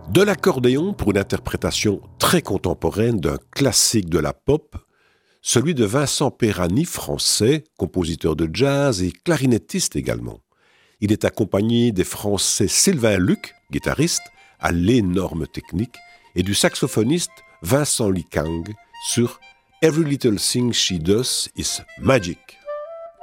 De l'accordéon pour une interprétation très contemporaine d'un classique de la pop, celui de Vincent Peyrani, français, compositeur de jazz et clarinettiste également. Il est accompagné des Français Sylvain Luc, guitariste, à l'énorme technique, et du saxophoniste Vincent Likang sur Every Little Thing She Does Is Magic.